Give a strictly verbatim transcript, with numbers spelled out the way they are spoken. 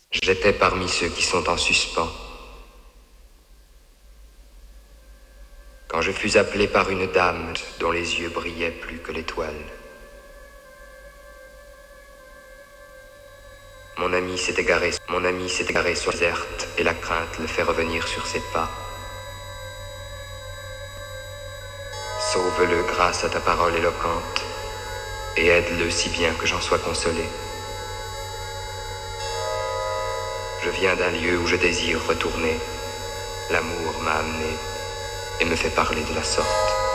J'étais parmi ceux qui sont en suspens. Quand je fus appelé par une dame dont les yeux brillaient plus que l'étoile. Mon ami s'est égaré, mon ami s'est égaré sur la déserte et la crainte le fait revenir sur ses pas. Sauve-le grâce à ta parole éloquente et aide-le si bien que j'en sois consolé. Je viens d'un lieu où je désire retourner. L'amour m'a amené et me fait parler de la sorte.